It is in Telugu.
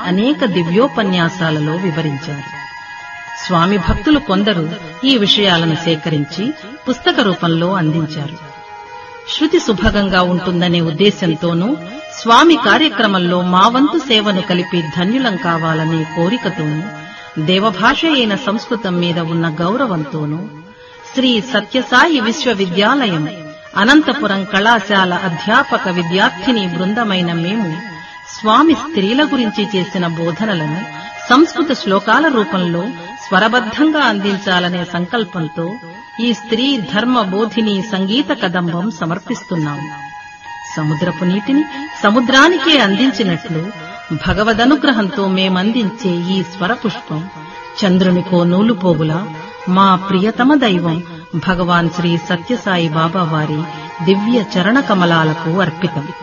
అనేక దివ్యోపన్యాసాలలో వివరించారు. స్వామి భక్తులు కొందరు ఈ విషయాలను సేకరించి పుస్తక రూపంలో అందించారు. శృతి సుభగంగా ఉంటుందనే ఉద్దేశంతోనూ, స్వామి కార్యక్రమంలో మా వంతు సేవను కలిపి ధన్యులం కావాలనే కోరికతోనూ, దేవభాష అయిన సంస్కృతం మీద ఉన్న గౌరవంతోనూ, శ్రీ సత్యసాయి విశ్వవిద్యాలయం అనంతపురం కళాశాల అధ్యాపక విద్యార్థిని బృందమైన మేము స్వామి స్త్రీల గురించి చేసిన బోధనలను సంస్కృత శ్లోకాల రూపంలో స్వరబద్ధంగా అందించాలనే సంకల్పంతో ఈ స్త్రీ ధర్మ బోధిని సంగీత కదంబం సమర్పిస్తున్నాం. సముద్రపు నీటిని సముద్రానికే అందించినట్లు భగవదనుగ్రహంతో మేమందించే ఈ స్వరపుష్పం చంద్రునికో నూలుపోగులా మా ప్రియతమ దైవం భగవాన్ శ్రీ సత్యసాయి బాబా వారి దివ్య చరణ కమలాలకు అర్పితం.